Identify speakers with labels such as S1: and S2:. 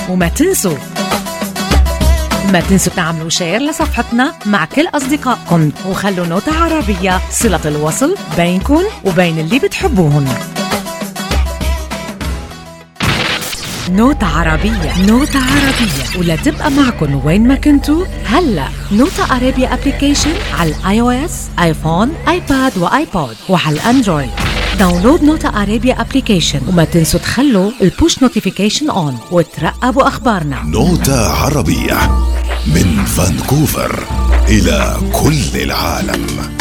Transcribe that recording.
S1: وما تنسوا تعملوا شير لصفحتنا مع كل أصدقائكم، وخلوا نوتة عربية صلة الوصل بينكم وبين اللي بتحبوهن. نوتة عربية ولا تبقى معكم وين ما كنتوا. هلأ نوتة عربية أبليكيشن على iOS، آيفون، آيباد وآيبود، وعلى الأندرويد. داونلود نوتة عربية أبليكيشن، وما تنسوا تخلوا البوش نوتيفيكيشن أون وترقبوا أخبارنا.
S2: نوتة عربية من فانكوفر إلى كل العالم.